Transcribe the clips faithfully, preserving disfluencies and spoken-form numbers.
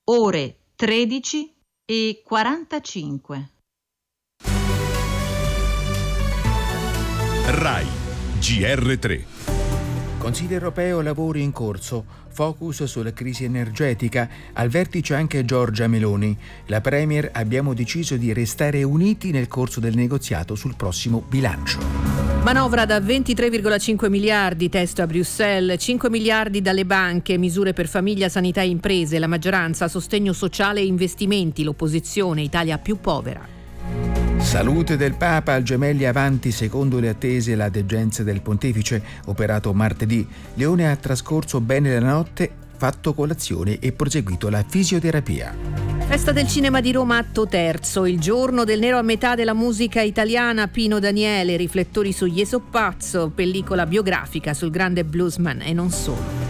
ore tredici e quarantacinque. Rai G R tre. Consiglio europeo lavori in corso, focus sulla crisi energetica, al vertice anche Giorgia Meloni. La Premier: abbiamo deciso di restare uniti nel corso del negoziato sul prossimo bilancio. Manovra da ventitré virgola cinque miliardi, testo a Bruxelles, cinque miliardi dalle banche, misure per famiglia, sanità e imprese, la maggioranza, sostegno sociale e investimenti, l'opposizione, Italia più povera. Salute del Papa, al Gemelli avanti secondo le attese la degenza del pontefice, operato martedì. Leone ha trascorso bene la notte, fatto colazione e proseguito la fisioterapia. Festa del cinema di Roma, atto terzo, il giorno del nero a metà della musica italiana, Pino Daniele, riflettori su Jeso Pazzo, pellicola biografica sul grande bluesman e non solo.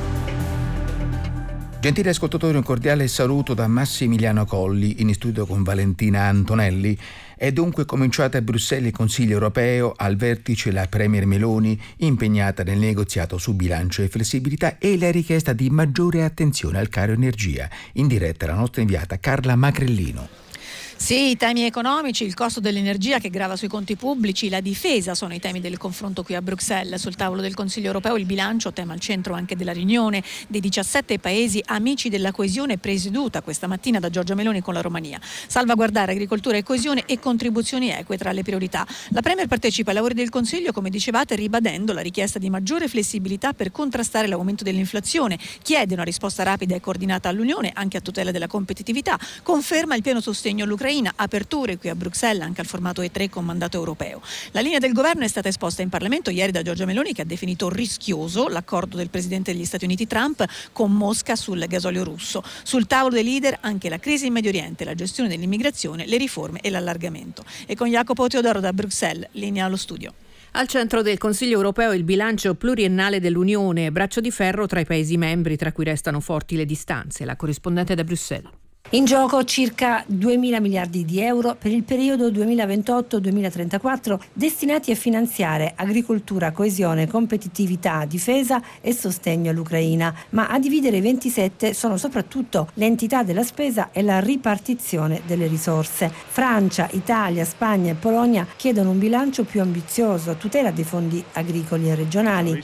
Gentili ascoltatori, un cordiale saluto da Massimiliano Colli, in studio con Valentina Antonelli. È dunque cominciato a Bruxelles il Consiglio europeo, al vertice la Premier Meloni, impegnata nel negoziato su bilancio e flessibilità, e la richiesta di maggiore attenzione al caro energia. In diretta la nostra inviata Carla Macrellino. Sì, i temi economici, il costo dell'energia che grava sui conti pubblici, la difesa sono i temi del confronto qui a Bruxelles. Sul tavolo del Consiglio europeo il bilancio, tema al centro anche della riunione dei diciassette paesi amici della coesione, presieduta questa mattina da Giorgia Meloni con la Romania. Salvaguardare agricoltura e coesione e contribuzioni eque tra le priorità. La Premier partecipa ai lavori del Consiglio, come dicevate, ribadendo la richiesta di maggiore flessibilità per contrastare l'aumento dell'inflazione. Chiede una risposta rapida e coordinata all'Unione, anche a tutela della competitività. Conferma il pieno sostegno all'Ucraina. Aperture qui a Bruxelles anche al formato E tre con mandato europeo. La linea del governo è stata esposta in Parlamento ieri da Giorgia Meloni, che ha definito rischioso l'accordo del presidente degli Stati Uniti Trump con Mosca sul gasolio russo. Sul tavolo dei leader anche la crisi in Medio Oriente, la gestione dell'immigrazione, le riforme e l'allargamento. E con Jacopo Teodoro da Bruxelles, linea allo studio. Al centro del Consiglio europeo il bilancio pluriennale dell'Unione, braccio di ferro tra i Paesi membri, tra cui restano forti le distanze. La corrispondente da Bruxelles. In gioco circa duemila miliardi di euro per il periodo duemilaventotto duemilatrentaquattro destinati a finanziare agricoltura, coesione, competitività, difesa e sostegno all'Ucraina, ma a dividere i ventisette sono soprattutto l'entità della spesa e la ripartizione delle risorse. Francia, Italia, Spagna e Polonia chiedono un bilancio più ambizioso a tutela dei fondi agricoli e regionali.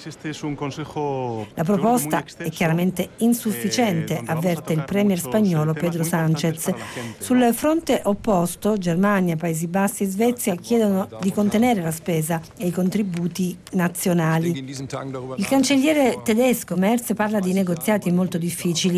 La proposta è chiaramente insufficiente, avverte il premier spagnolo Pedro Sánchez. Sul fronte opposto, Germania, Paesi Bassi e Svezia chiedono di contenere la spesa e i contributi nazionali. Il cancelliere tedesco Merz parla di negoziati molto difficili.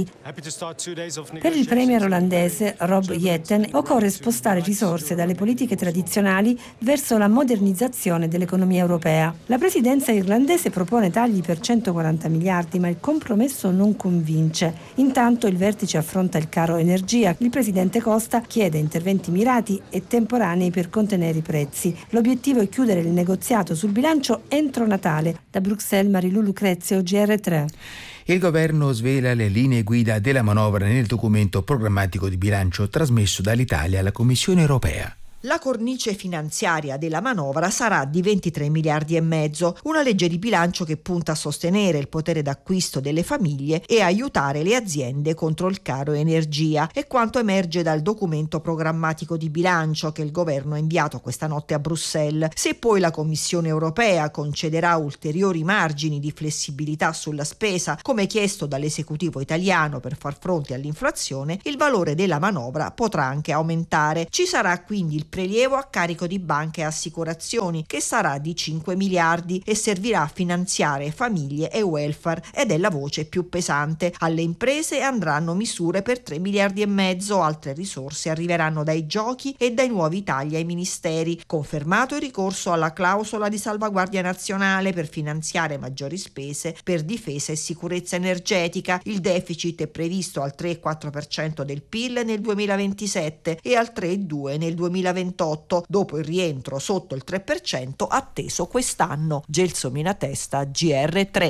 Per il premier olandese Rob Jetten occorre spostare risorse dalle politiche tradizionali verso la modernizzazione dell'economia europea. La presidenza irlandese propone tagli per centoquaranta miliardi, ma il compromesso non convince. Intanto il vertice affronta il caro energia. Il presidente Costa chiede interventi mirati e temporanei per contenere i prezzi. L'obiettivo è chiudere il negoziato sul bilancio entro Natale. Da Bruxelles, Marilu Lucrezio, G R tre. Il governo svela le linee guida della manovra nel documento programmatico di bilancio trasmesso dall'Italia alla Commissione europea. La cornice finanziaria della manovra sarà di ventitré miliardi e mezzo, una legge di bilancio che punta a sostenere il potere d'acquisto delle famiglie e aiutare le aziende contro il caro energia. È quanto emerge dal documento programmatico di bilancio che il governo ha inviato questa notte a Bruxelles. Se poi la Commissione europea concederà ulteriori margini di flessibilità sulla spesa, come chiesto dall'esecutivo italiano per far fronte all'inflazione, il valore della manovra potrà anche aumentare. Ci sarà quindi il prelievo a carico di banche e assicurazioni, che sarà di cinque miliardi e servirà a finanziare famiglie e welfare, ed è la voce più pesante. Alle imprese andranno misure per tre miliardi e mezzo, altre risorse arriveranno dai giochi e dai nuovi tagli ai ministeri. Confermato il ricorso alla clausola di salvaguardia nazionale per finanziare maggiori spese per difesa e sicurezza energetica. Il deficit è previsto al tre virgola quattro per cento del P I L nel duemilaventisette e al tre virgola due per cento nel duemilaventotto, dopo il rientro sotto il tre per cento atteso quest'anno. Gelsomina Testa, G R tre.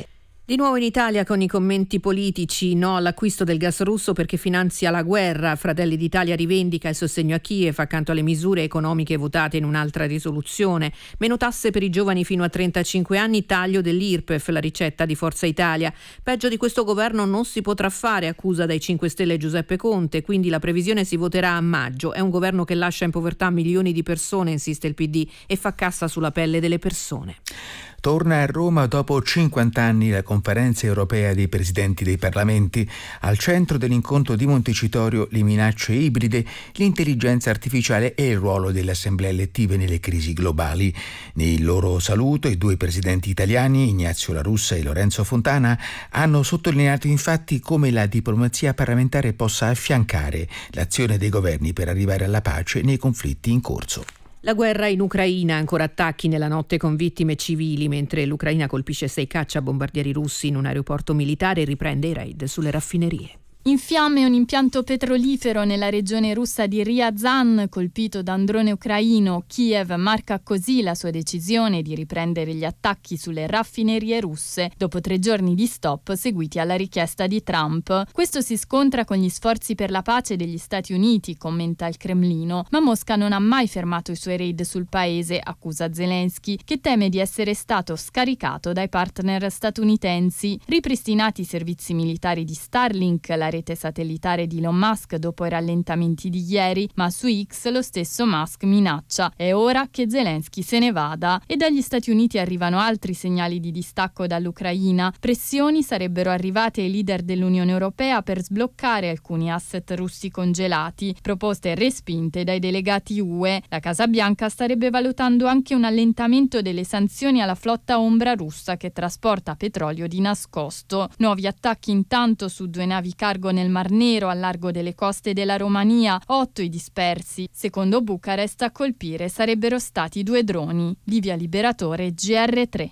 Di nuovo in Italia con i commenti politici, no all'acquisto del gas russo perché finanzia la guerra. Fratelli d'Italia rivendica il sostegno a Kiev accanto alle misure economiche votate in un'altra risoluzione. Meno tasse per i giovani fino a trentacinque anni, taglio dell'I R P E F, la ricetta di Forza Italia. Peggio di questo governo non si potrà fare, accusa dai cinque Stelle Giuseppe Conte, quindi la previsione si voterà a maggio. È un governo che lascia in povertà milioni di persone, insiste il P D, e fa cassa sulla pelle delle persone. Torna a Roma dopo cinquanta anni la conferenza europea dei presidenti dei parlamenti. Al centro dell'incontro di Montecitorio le minacce ibride, l'intelligenza artificiale e il ruolo delle assemblee elettive nelle crisi globali. Nel loro saluto i due presidenti italiani, Ignazio La Russa e Lorenzo Fontana, hanno sottolineato infatti come la diplomazia parlamentare possa affiancare l'azione dei governi per arrivare alla pace nei conflitti in corso. La guerra in Ucraina, ancora attacchi nella notte con vittime civili, mentre l'Ucraina colpisce sei cacciabombardieri russi in un aeroporto militare e riprende i raid sulle raffinerie. In fiamme un impianto petrolifero nella regione russa di Ryazan, colpito da un drone ucraino. Kiev marca così la sua decisione di riprendere gli attacchi sulle raffinerie russe dopo tre giorni di stop seguiti alla richiesta di Trump. Questo si scontra con gli sforzi per la pace degli Stati Uniti, commenta il Cremlino, ma Mosca non ha mai fermato i suoi raid sul paese, accusa Zelensky, che teme di essere stato scaricato dai partner statunitensi. Ripristinati i servizi militari di Starlink, la rete satellitare di Elon Musk dopo i rallentamenti di ieri, ma su X lo stesso Musk minaccia: è ora che Zelensky se ne vada. E dagli Stati Uniti arrivano altri segnali di distacco dall'Ucraina. Pressioni sarebbero arrivate ai leader dell'Unione Europea per sbloccare alcuni asset russi congelati, proposte respinte dai delegati U E. La Casa Bianca starebbe valutando anche un allentamento delle sanzioni alla flotta ombra russa che trasporta petrolio di nascosto. Nuovi attacchi intanto su due navi cargo nel Mar Nero al largo delle coste della Romania, otto i dispersi. Secondo Bucarest a colpire sarebbero stati due droni. Livia Liberatore, G R tre.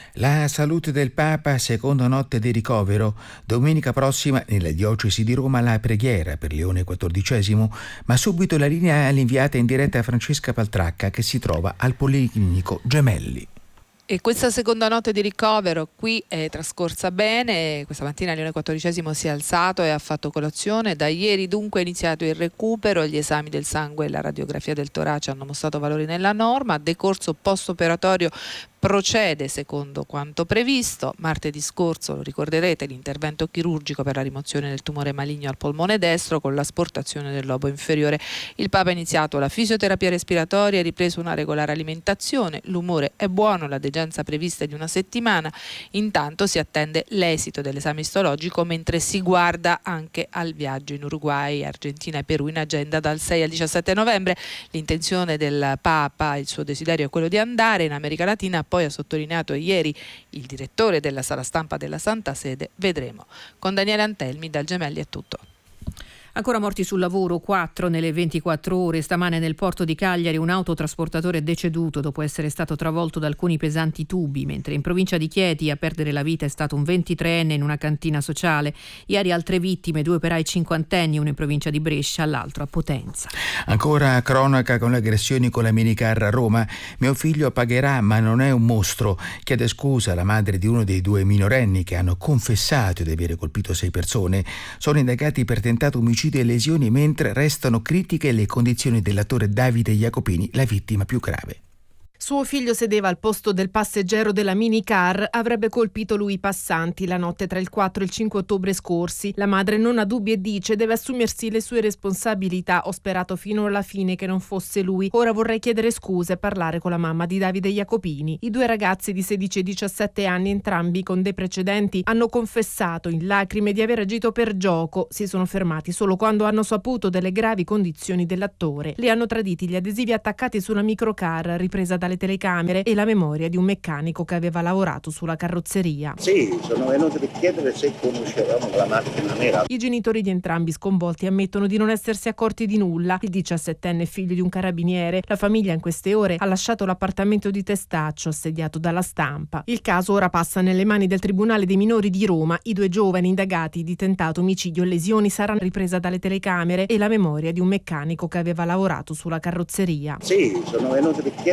La salute del Papa, seconda notte di ricovero. Domenica prossima nella diocesi di Roma la preghiera per Leone quattordicesimo, ma subito la linea è l'inviata in diretta a Francesca Paltracca che si trova al Policlinico Gemelli. E questa seconda notte di ricovero qui è trascorsa bene. Questa mattina Leone quattordicesimo si è alzato e ha fatto colazione. Da ieri dunque è iniziato il recupero, gli esami del sangue e la radiografia del torace hanno mostrato valori nella norma. Decorso post-operatorio procede secondo quanto previsto. Martedì scorso, lo ricorderete, l'intervento chirurgico per la rimozione del tumore maligno al polmone destro con l'asportazione del lobo inferiore. Il Papa ha iniziato la fisioterapia respiratoria e ripreso una regolare alimentazione. L'umore è buono, la degenza prevista è di una settimana. Intanto si attende l'esito dell'esame istologico mentre si guarda anche al viaggio in Uruguay, Argentina e Perù in agenda dal sei al diciassette novembre. L'intenzione del Papa, il suo desiderio è quello di andare in America Latina. Poi ha sottolineato ieri il direttore della sala stampa della Santa Sede. Vedremo. Con Daniele Antelmi dal Gemelli è tutto. Ancora morti sul lavoro, quattro nelle ventiquattro ore. Stamane nel porto di Cagliari un autotrasportatore è deceduto dopo essere stato travolto da alcuni pesanti tubi, mentre in provincia di Chieti a perdere la vita è stato un ventitreenne in una cantina sociale. Ieri altre vittime, due operai cinquantenni, uno in provincia di Brescia, l'altro a Potenza. Ancora cronaca con le aggressioni con la minicar a Roma. Mio figlio pagherà ma non è un mostro. Chiede scusa la madre di uno dei due minorenni che hanno confessato di avere colpito sei persone. Sono indagati per tentato omicidio e lesioni, mentre restano critiche le condizioni dell'attore Davide Jacopini, la vittima più grave. Suo figlio sedeva al posto del passeggero della minicar, avrebbe colpito lui i passanti la notte tra il quattro e il cinque ottobre scorsi. La madre non ha dubbi e dice deve assumersi le sue responsabilità. Ho sperato fino alla fine che non fosse lui. Ora vorrei chiedere scuse e parlare con la mamma di Davide Jacopini. I due ragazzi di sedici e diciassette anni, entrambi con dei precedenti, hanno confessato in lacrime di aver agito per gioco. Si sono fermati solo quando hanno saputo delle gravi condizioni dell'attore. Li hanno traditi gli adesivi attaccati sulla microcar ripresa dalle telecamere e la memoria di un meccanico che aveva lavorato sulla carrozzeria. Sì, sono venuti per chiedere se conoscevamo la macchina nera. I genitori di entrambi sconvolti ammettono di non essersi accorti di nulla. Il diciassettenne figlio di un carabiniere. La famiglia in queste ore ha lasciato l'appartamento di Testaccio assediato dalla Stampa. Il caso ora passa nelle mani del Tribunale dei minori di Roma. I due giovani indagati di tentato omicidio e lesioni saranno ripresa dalle telecamere e la memoria di un meccanico che aveva lavorato sulla carrozzeria. Sì, sono venuti per chiedere se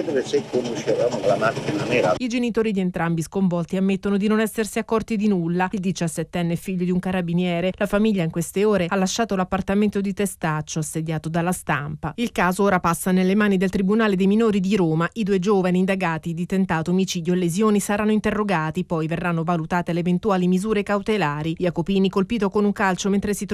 conoscevamo la macchina nera. I genitori di entrambi sconvolti ammettono di non essersi accorti di nulla. Il diciassettenne è figlio di un carabiniere. La famiglia in queste ore ha lasciato l'appartamento di Testaccio, assediato dalla Stampa. Il caso ora passa nelle mani del Tribunale dei minori di Roma. I due giovani indagati di tentato omicidio e lesioni saranno interrogati, poi verranno valutate le eventuali misure cautelari. Jacopini, colpito con un calcio mentre si